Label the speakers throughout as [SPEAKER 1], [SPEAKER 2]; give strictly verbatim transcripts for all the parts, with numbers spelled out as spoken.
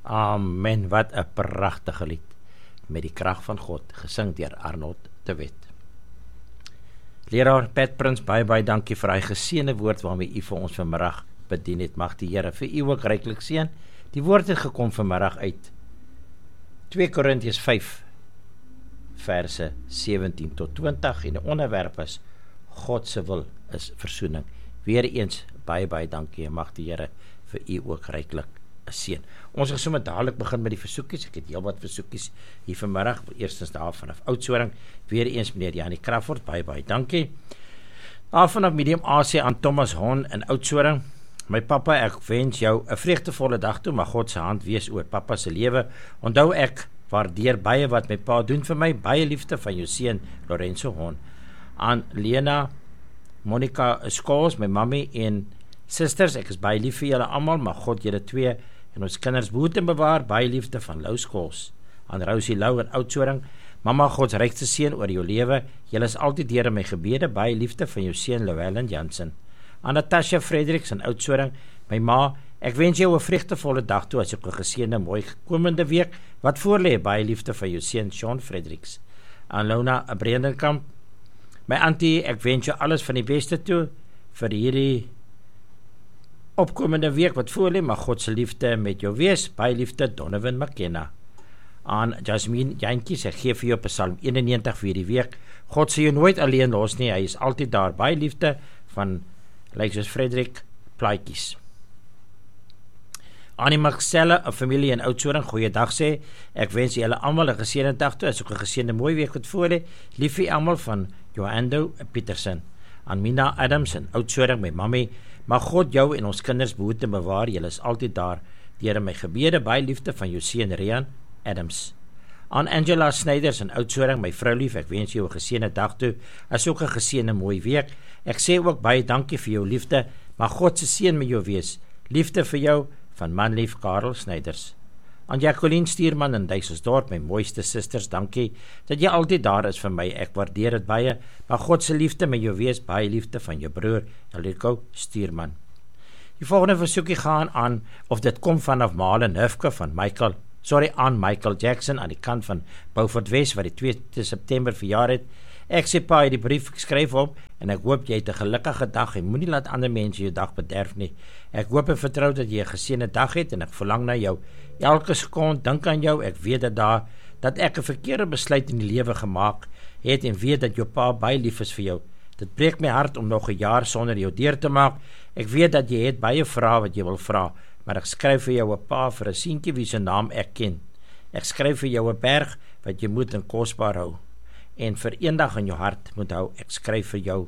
[SPEAKER 1] Amen, wat 'n pragtige lied, met die krag van God, gesing deur Arnold de Wet. Leraar Pat Prins, baie baie dankie vir hy geseënde woord waarmee u vir ons vanmiddag bedien het. Mag die Here vir u ook ryklik seën. Die woord het gekom vanmiddag uit twee Korintiërs vyf verse sewentien tot twintig en die onderwerp is God se wil is versoening. Weereens baie baie dankie en mag die Here vir u ook ryklik seën. Ons gaan sommer dadelik begin met die versoekies. Ek het heel wat versoekies hier vanmiddag. Eerstens daar vanaf Oudtshoorn, weer eens meneer Janie Crawford, baie baie dankie. Daar vanaf Medium Asie aan Thomas Hon in Oudtshoorn. My pappa, ek wens jou 'n vreugdevolle dag toe, mag God se hand wees oor pappa se lewe. Onthou ek waardeer baie wat my pa doen vir my, baie liefde van jou seun Lorenzo Hon. Aan Lena, Monica Skols, my mammy en sisters, ek is baie lief vir julle almal, mag God julle twee en ons kinders behoed en bewaar, baie liefde van Lou Skols. Aan Rosie Lou in Oudtshoorn, mamma, God se rykste seën oor jou lewe, julle is altyd deur in my gebede, baie liefde van jou seun Llewellyn Jansen. Aan Natasha Fredericks in Oudtshoorn, my ma, ek wens jou 'n vreugdevolle dag toe as ek 'n geseënde mooi komende week wat voorlê, baie liefde van jou seun Sean Fredericks. Aan Lona Brandenkamp, my auntie, ek wens jou alles van die beste toe vir hierdie opkomende week wat voorlê, mag God se liefde met jou wees, baie liefde Donovan McKenna. Aan Jasmine Jantjies, ek gee vir jou Psalm eenennegentig vir die week, God sal jou nooit alleen los nie, hy is altyd daar, baie liefde van lyk soos Frederik Plaatjies. Annie Marcella, 'n familie in Oudtshoorn, goeiedag sê, ek wens julle almal 'n geseënde dag toe, as ook 'n geseënde mooi week wat voorlê, lief vir almal van Joando Petersen. Aan Mina Adams in Oudtshoorn, my mammy, mag God jou en ons kinders behoed en bewaar, julle is altyd daar, deur in my gebede, baie liefde van jou seun Rian Adams. Aan Angela Snyders in Oudtshoorn, my vrou lief, ek wens jou 'n geseënde dag toe, as ook 'n geseënde mooi week. Ek sê ook baie dankie vir jou liefde, mag God se seën met jou wees. Liefde vir jou van manlief Karel Snyders. Aan Jacqueline Stuurman in Duiselsdorp, my mooiste susters, dankie dat jy altyd daar is vir my, ek waardeer dit baie, mag God se liefde met jou wees, baie liefde van jou broer Eliko Stuurman. Die volgende versoekie gaan aan, of dit kom vanaf Malen Hufke van Michael, sorry, aan Michael Jackson aan die kant van Beaufort West, wat die tweede September verjaar het. Ek sê pa, die brief, ek skryf op, en ek hoop jy het 'n gelukkige dag, en moenie laat ander mense jou dag bederf nie. Ek hoop en vertrou dat jy 'n geseënde dag het, en ek verlang na jou. Elke sekond dink aan jou, ek weet dat daar, dat ek 'n verkeerde besluit in die lewe gemaak het, en weet dat jou pa baie lief is vir jou. Dit breek my hart om nog 'n jaar sonder jou deur te maak. Ek weet dat jy het baie vrae wat jy wil vra, maar ek skryf vir jou 'n pa vir 'n seentjie wie se naam ek ken. Ek skryf vir jou 'n berg wat jy moet en kosbaar hou. En vir eendag in jou hart moet hou, ek skryf vir jou.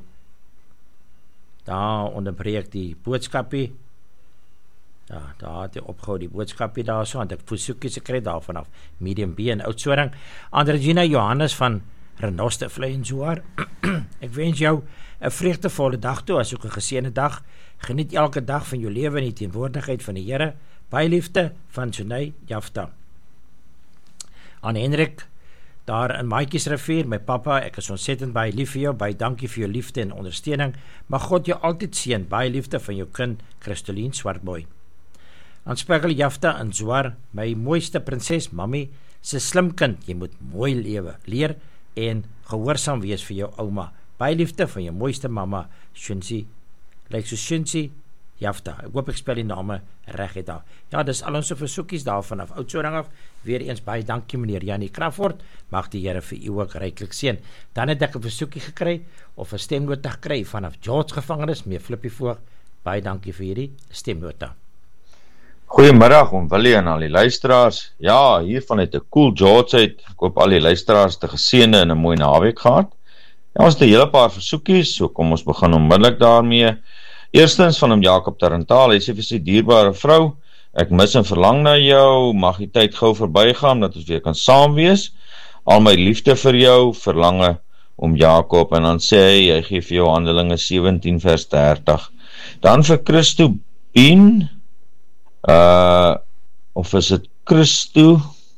[SPEAKER 1] Daar onderbreek die boodskapie. Ja, daar het hy opgehou die boodskapie daar so, want ek versoekies ek kry daar vanaf Medium B in Oudtshoorn. Aan Regina Johannes van Renoster Vlei en Zoar. Ek wens jou 'n vreugdevolle dag toe, as ook 'n geseënde dag. Geniet elke dag van jou lewe in die teenwoordigheid van die Here. Baie liefde van Sunay Jafta. Aan Hendrik daar in Maatjiesrivier, my pappa, ek is ontsettend baie lief vir jou, baie dankie vir jou liefde en ondersteuning, mag God jou altyd seën, baie liefde van jou kind, Christolien Swartboy. Aan Spikkel Jafta in Zwaar, my mooiste prinses, mami, se slim kind, jy moet mooi lewe, leer en gehoorsaam wees vir jou ouma, baie liefde van jou mooiste mama, Shunsi, lyk so Shunsi Jafta, ek hoop ek spel die name reg het daar. Ja, dis al ons versoekies daar vanaf Oudtshoorn af. Weer eens baie dankie meneer Janie Crawford. Mag die Here vir u ook ryklik seën. Dan het ek 'n versoekie gekry of 'n stemnota gekry vanaf George gevangenis, mee Flippie Voog. Baie dankie vir hierdie stemnota.
[SPEAKER 2] Goeiemiddag om Willie en al die luisteraars. Ja, hiervan het 'n cool George uit. Ek hoop al die luisteraars te geseënde en 'n mooi naweek gehad. Ja, ons het 'n hele paar versoekies, so kom ons begin onmiddellik daarmee. Eerstens van hom Jakob Tarantaal, hy sê vir sy dierbare vrou, ek mis en verlang na jou, mag die tyd gou verbygaan, dat ons weer kan saam wees, al my liefde vir jou, verlange om Jakob, en dan sê hy, hy gee vir jou Handelinge sewentien vers dertig, dan vir Christo Bien, uh, of is het Christo,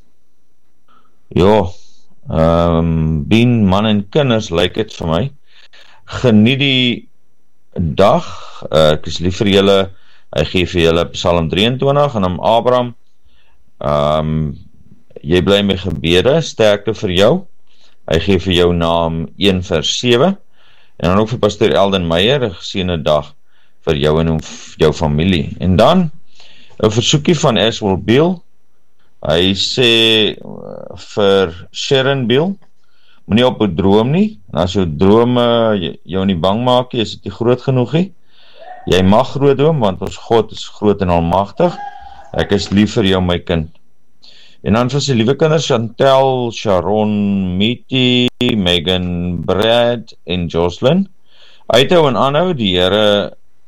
[SPEAKER 2] ja, um, Bien, man en kinders, lyk het vir my, geniet die dag, uh, ek is lief vir julle, hy gee vir julle Psalm drieëntwintig, en om Abraham, Um, jy bly met gebede, sterkte vir jou. Hy gee vir jou naam een vers sewe. En dan ook vir pastoor Elden Meyer, 'n geseënde dag vir jou en jou familie. En dan 'n versoekie van Eswell Beale. Hy sê uh, vir Sharon Beale, moenie op 'n droom nie. En as jou drome jou nie bang maak nie, is dit nie groot genoeg nie. Jy mag groot droom, want ons God is groot en almagtig. Ek is lief vir jou, my kind. En dan vir sy liewe kinders, Chantel, Sharon, Miti, Megan, Brad en Jocelyn. Uithou en aanhou, die Here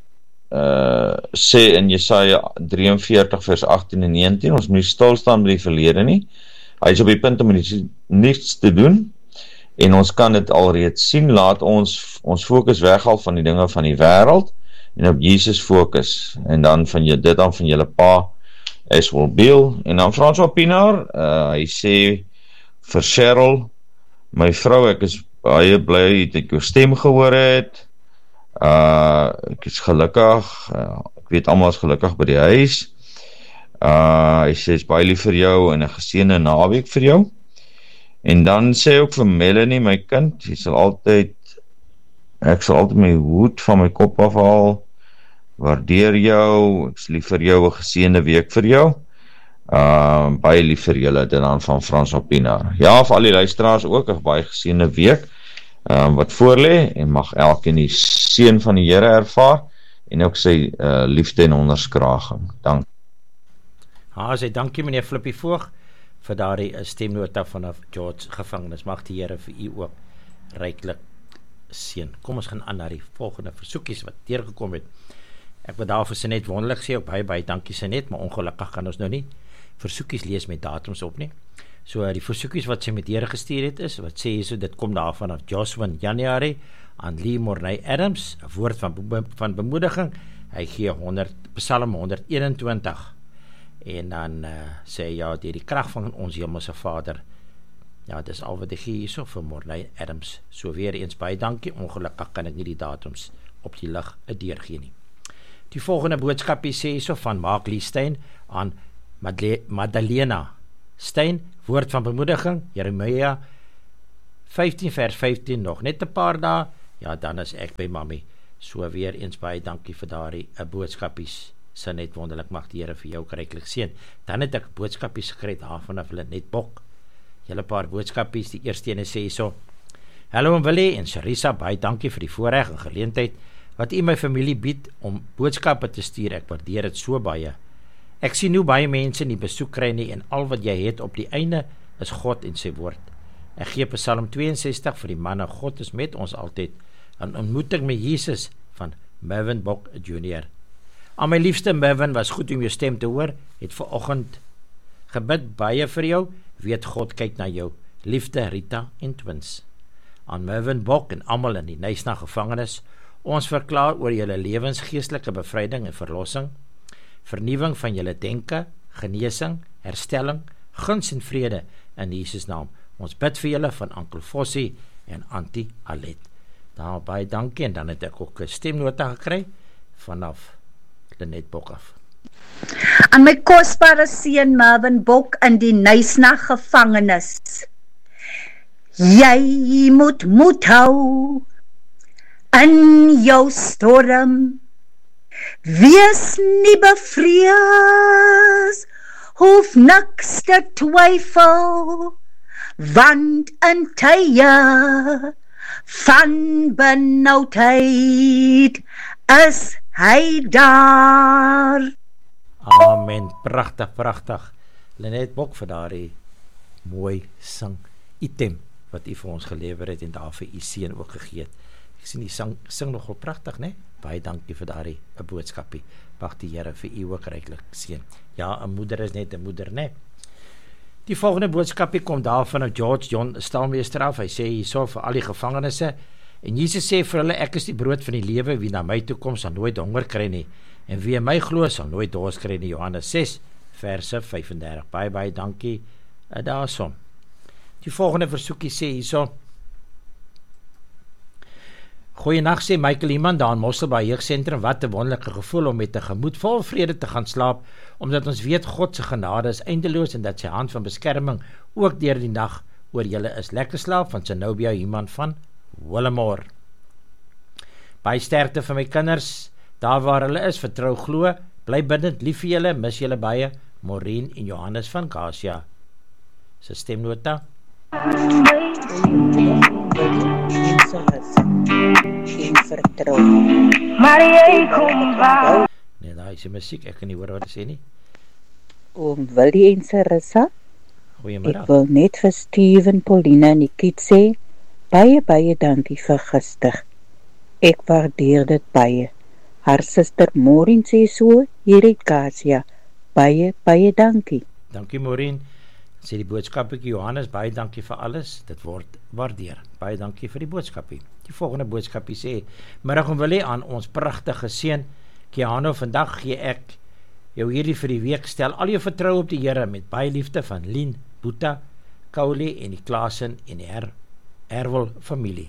[SPEAKER 2] uh, sê in Jesaja drie en veertig vers agttien en negentien, ons moet nie stil staan by die verlede nie. Hy is op die punt om niets te doen, en ons kan dit alreeds sien. Laat ons ons fokus weghaal van die dinge van die wêreld, en op Jesus fokus, en dan van jy, dit dan van julle pa, Eswell Beale, en dan François Pinaar, uh, hy sê vir Cheryl, my vrou, ek is baie bly dat ek jou stem gehoor het, uh, ek is gelukkig, uh, ek weet almal is gelukkig by die huis, uh, hy sê, is baie lief vir jou, en 'n geseënde naweek vir jou, en dan sê ook vir Melanie, my kind, jy sal altyd, ek sal altyd my hoed van my kop afhaal, waardeer jou, ek is lief vir jou, 'n geseënde week vir jou, uh, baie lief vir julle, dit dan van François Pinaar. Ja, vir al die luisteraars ook, 'n baie geseënde week, uh, wat voorlê, en mag elkeen die seën van die Here ervaar, en ook sy uh, liefde en onderskraging. Dank.
[SPEAKER 1] Ha, sê dankie meneer Flippie Voog, vir daardie stemnota vanaf George gevangenis. Mag die Here vir u ook ryklik seën. Kom ons gaan aan na die volgende versoekies wat deurgekom het. Ek wil daarvoor sê net wonderlik sê, baie baie dankie sê net, maar ongelukkig kan ons nou nie versoekies lees met datums op nie. So die versoekies wat sy met Here gestuur het is, wat sê so, dit kom daar vanaf Joshua January, aan Lee Morney Adams, 'n woord van, be van bemoediging, hy gee honderd, Psalm honderd eenentwintig, en dan uh, sê ja, deur die krag van ons hemelse Vader, ja, dis al wat ek gee hierso vir Morney Adams, so weer eens baie dankie, ongelukkig kan ek nie die datums op die lig deurgee nie. Die volgende boodskapie sê hierso van Mark Lee Stein aan Madalena Stein, woord van bemoediging, Jeremia vyftien vers vyftien, nog net 'n paar dae, ja, dan is ek by mami. So weer eens baie dankie vir daardie boodskapies, sy net wonderlik, mag die Here vir jou ryklik seën. Dan het ek boodskapies gekry daar vanaf Lenet Bok, julle paar boodskapies, die eerste ene sê so, hallo en Willie en Charissa, baie dankie vir die voorreg en geleentheid, wat u my familie bied om boodskappe te stuur, ek waardeer dit so baie. Ek sien hoe baie mense nie besoek kry nie, en al wat jy het op die einde is God en sy woord. Ek gee Psalm twee en sestig vir die manne, God is met ons altyd, en ontmoeting met Jesus van Mervyn Bok junior Aan my liefste Mervyn, was goed om jou stem te hoor, het vanoggend gebid baie vir jou, weet God kyk na jou, liefde Rita en twins. Aan Mervyn Bok en almal in die Nysna gevangenis, ons verklaar oor julle lewensgeestelike bevryding en verlossing, vernuwing van julle denke, genesing, herstelling, guns en vrede in Jesus naam. Ons bid vir julle van Ankel Fossie en Antie Alet. Daar baie dankie, en dan het ek ook 'n stemnota gekry vanaf Lenet Bok af.
[SPEAKER 3] Aan my kosbare seun Mervyn Bok in die Nysna gevangenis. Jy moet moed hou in jou storm. Wees nie bevrees, hoef niks te twyfel, want in tye van benoudheid is hy daar.
[SPEAKER 1] Amen, prachtig, prachtig. Lenet Bok vir daardie mooi sing item wat u vir ons gelewer het en daar vir u seun ook gegee het. Ek sien die sing, sing nogal prachtig, né? Baie dankie vir daardie 'n boodskapie. Mag die Here vir u ook ryklik seën. Ja, 'n moeder is net 'n moeder, né? Die volgende boodskapie kom daar van George John Stalmeester af. Hy sê hierso vir al die gevangenisse, en Jesus sê vir hulle, ek is die brood van die lewe, wie na my toe kom sal nooit honger kry nie, en wie in my glo sal nooit dors kry nie. Johannes ses verse vyfendertig. Baie baie dankie uh, daarson. Die volgende versoekie sê hierso, Goeienaand sê Michael Iman daar in Mosselbaai Jeugsentrum, wat 'n wonderlike gevoel om met 'n gemoed vol vrede te gaan slaap, omdat ons weet God se genade is eindeloos en dat sy hand van beskerming ook deur die nag oor julle is. Lekker slaap van Zenobia Iman van Willemore. Baie sterkte vir my kinders, daar waar hulle is, vertrou glo, bly bidend, lief vir julle, mis julle baie, Maureen en Johannes van Kasia. Sy stemnota.
[SPEAKER 4] En vertrou.
[SPEAKER 1] Nee, daar is die musiek, ek kan nie hoor wat hy sê nie.
[SPEAKER 4] Oom Willie en Sarissa.
[SPEAKER 1] Goeiemiddag.
[SPEAKER 4] Ek wil net vir Steven, Paulina en die kind sê, baie, baie dankie vir gister. Ek waardeer dit baie. Haar suster Maureen sê so, hier het Kasia. Baie, baie dankie.
[SPEAKER 1] Dankie Maureen. Sê die boodskapie Johannes, baie dankie vir alles, dit word waardeer. Baie dankie vir die boodskapie. Die volgende boodskapie sê, middag om Willie aan ons pragtige seun, Keanu, vandag gee ek jou hierdie vir die week, stel al jou vertrou op die Here met baie liefde van Lien, Boeta, Kauli en die Klaasen en die Her, Erwel familie.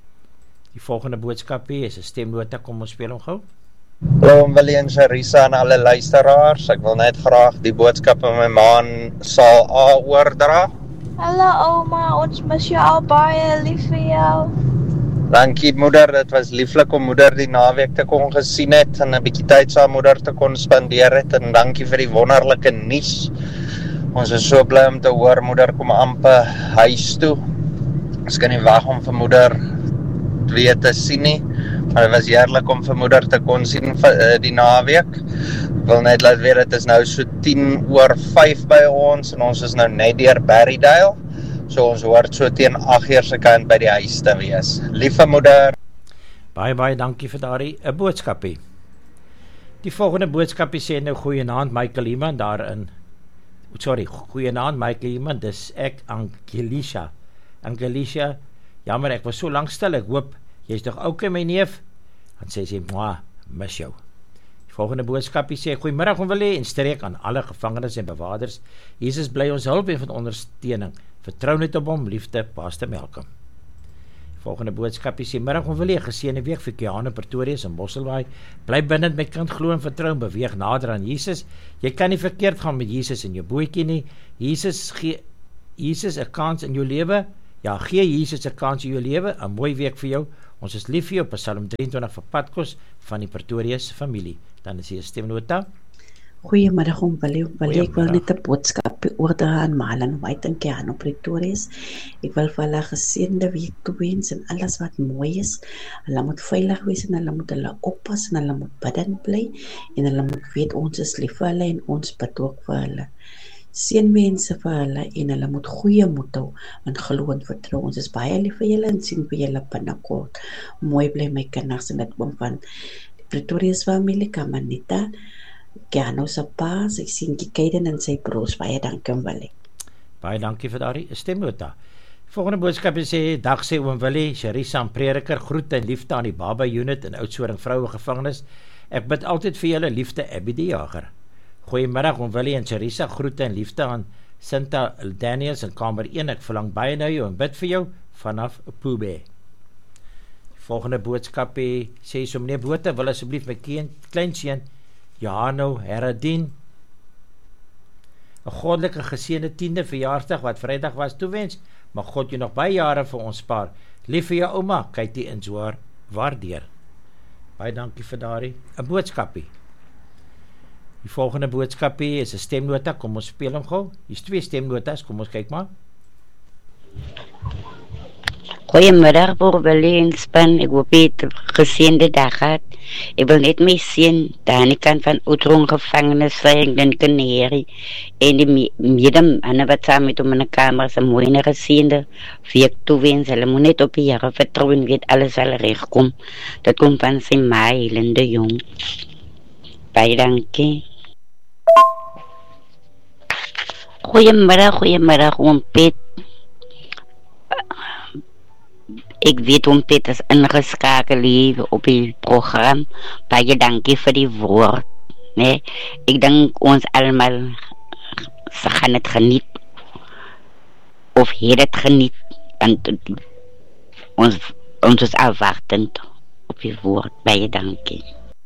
[SPEAKER 1] Die volgende boodskapie is 'n stemnota, kom ons speel hom gou.
[SPEAKER 5] Hallo Willie en Sarissa en alle luisteraars, ek wil net graag die boodskap aan my man Saal A oordra.
[SPEAKER 6] Hallo ouma, ons mis jou al baie, lief vir jou.
[SPEAKER 5] Dankie moeder, dit was lieflik om moeder die naweek te kon gesien het en 'n bietjie tyd saam moeder te kon spandeer het en dankie vir die wonderlike nuus. Ons is so bly om te hoor moeder kom amper huis toe. Ons kan nie wag om vir moeder weer te sien nie, maar dit was heerlik om vir moeder te kon sien vir die naweek. Ek wil net laat weet, dit is nou so tien oor vyf by ons en ons is nou net deur Berrydale. So ons hoort so teen agt uur se kant by die huis te wees. Liewe moeder.
[SPEAKER 1] Baie, baie dankie vir daardie 'n boodskapie. Die volgende boodskapie sê nou goeienaand Michael Iman daarin. Sorry, goeienaand Michael Iman, dis ek Angelisha. Angelisha, jammer ek was so lank stil, ek hoop jy's nog okay my neef. Dan sê sy, "Mwah, mis jou." Die volgende boodskapie sê goeiemiddag om Willie en streek aan alle gevangenes en bewaarders. Jesus bly ons hulp en van ondersteuning. Vertrou net op hom, liefde, Pastor Malcolm. Volgende boodskapie sê, middag om Willie, geseënde week vir Keanu, Pretorius en Mosselbaai. Bly bindend met kind, glo en vertrou en beweeg nader aan Jesus. Jy kan nie verkeerd gaan met Jesus in jou bootjie nie. Jesus gee Jesus 'n kans in jou lewe. Ja, gee Jesus 'n kans in jou lewe. 'n Mooi week vir jou. Ons is lief vir jou. Psalm drieëntwintig vir Padkos van die Pretorius familie. Dan is hier 'n stemnota.
[SPEAKER 7] Goeiemiddag om Willie, Willie, ek wil net 'n boodskap oordra aan Marlon White en Keanu Pretorius. Ek wil vir hulle geseënde week toewens en alles wat mooi is. Hulle moet veilig wees en hulle moet hulle oppas en hulle moet bidend bly en hulle moet weet ons is lief vir hulle en ons bid ook vir hulle. Seënwense vir hulle en hulle moet goeie moed hou en glo en vertrou. Ons is baie lief vir julle en sien vir julle binnekort. Mooi bly my kinders en dit oom van die Pretorius familie, Kamanita. Keanu se pa, ek sien Kikaiden en sy broers, baie dankie om Willie.
[SPEAKER 1] Baie dankie vir daardie stemnota. Volgende boodskap sê, dag sê oom Willie, Charissa en Prediker, groete en liefde aan die Baba Unit in Oudtshoorn vroue gevangenis. Ek bid altyd vir julle liefde, Abby die Jager. Goeiemiddag oom Willie en Charissa, groete en liefde aan Sinta Daniels in kamer een. Ek verlang baie na jou en bid vir jou vanaf Pube. Volgende boodskap sê so, meneer Botha, wil asseblief my kleinseun Johanno Heradien 'n goddelike geseënde tiende verjaarsdag wat Vrydag was toewens, mag God jou nog baie jare vir ons spaar. Lief vir jou ouma, Katie in Zwaar, waardeer. Baie dankie vir daardie 'n boodskapie. Die volgende boodskapie is 'n stemnota, kom ons speel hom gou. Hier's twee stemnotas, kom ons kyk maar.
[SPEAKER 8] Goeiemiddag, Willie en span, ek hoop jy het 'n geseënde dag gehad. Ek wil net my seun, daar aan die kant van Oudtshoorn gevangenis vir den Kaneri en die medem, en wat saam met hom in 'n kamer, se mooi en geseënde week toewens. Hulle moet net op die Here vertrou en weet alles sal regkom. Dit kom van sy ma, Helende Jong. Baie dankie. Goeiemiddag, goeiemiddag, oom Piet. Ek weet om Piet is ingeskakel hier op die program. Baie dankie vir die woord. Nee, ek dink ons almal se gaan het geniet. Of het het geniet. Want ons ons is afwachtend op die woord. Baie dankie.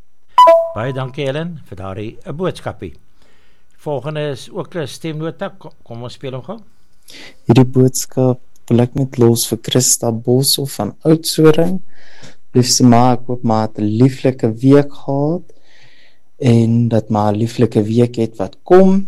[SPEAKER 1] Baie dankie Helen vir daardie 'n boodskapie. Volgende is ook 'n stemnota. Kom, kom ons speel hom gou.
[SPEAKER 9] Hierdie boodskap wil ek net los vir Christa Bosso van Oudtshoorn. Liefste ma, ek hoop ma het 'n lieflike week gehad en dat ma 'n lieflike week het wat kom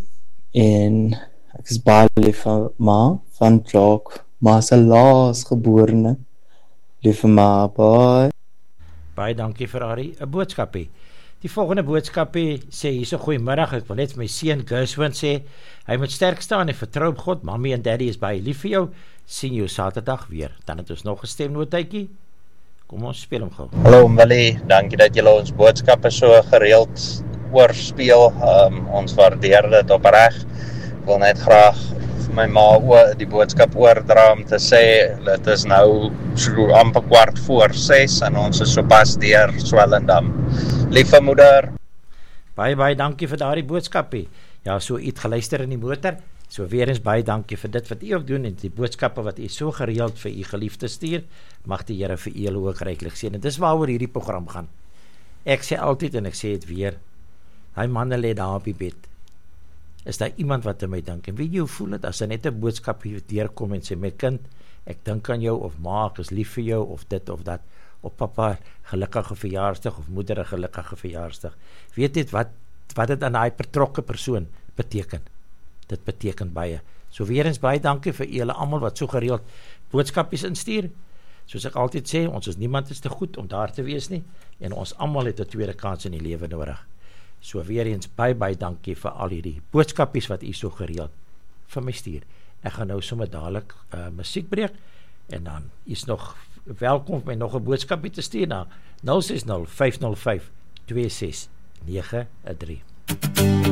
[SPEAKER 9] en ek is baie lief vir ma van Jacques, ma se laasgeborene. Lieve ma, bye.
[SPEAKER 1] Baie dankie vir Arie, 'n boodskapie. Die volgende boodskapie sê hierso goeiemiddag, ek wil net vir my seun Gershwin sê, hy moet sterk staan en vertrou op God, mommy en daddy is baie lief vir jou, sien jou Saterdag weer. Dan het ons nog 'n stemnotetjie. Kom ons speel hom gou.
[SPEAKER 5] Hallo Willie, dankie dat julle ons boodskappe so gereeld oorspeel. Um, ons waardeer dit opreg. Ek wil net graag vir my ma oor die boodskap oordra om te sê, dit is nou so amper kwart voor ses en ons is sopas deur Swellendam. Liewe moeder.
[SPEAKER 1] Baie, baie dankie vir daardie boodskapie. Ja, so iets geluister in die motor. So weer eens baie dankie vir dit wat u ook doen en die boodskappe wat u so gereeld vir u geliefdes stuur. Mag die Here vir u ook ryklik seën. En dis waaroor hierdie program gaan. Ek sê altyd en ek sê dit weer, hy manne lê daar op die bed. Is daar iemand wat aan my dink? En weet jy hoe voel dit as hy net 'n boodskap hier deurkom en sê, my kind, ek dink aan jou, of ma, ek is lief vir jou, of dit of dat, of papa, gelukkige verjaarsdag, of moeder, 'n gelukkige verjaarsdag. Weet dit wat, wat dit aan daai betrokke persoon beteken? Dit beteken baie. So weer eens baie dankie vir julle almal wat so gereeld boodskapies instuur. Soos ek altyd sê, ons is niemand is te goed om daar te wees nie, en ons almal het 'n tweede kans in die lewe nodig. So weer eens baie baie dankie vir al hierdie boodskapies wat u so gereeld vir my stuur. Ek gaan nou sommer dadelik uh, musiek breek en dan is nog welkom om my nog 'n boodskapie te stuur na nul ses nul vyf nul vyf twee ses nege drie.